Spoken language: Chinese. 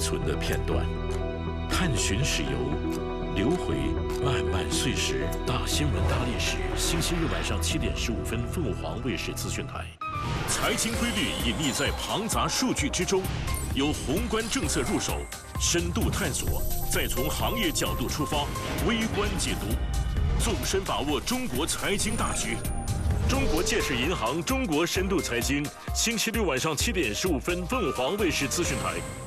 存的片段，探寻史游，留回漫漫岁时。大新闻大历史，星期日晚上7点15分，凤凰卫视资讯台。财经规律隐匿在庞杂数据之中，由宏观政策入手，深度探索，再从行业角度出发，微观解读，纵深把握中国财经大局。中国建设银行中国深度财经，星期六晚上7点15分，凤凰卫视资讯台。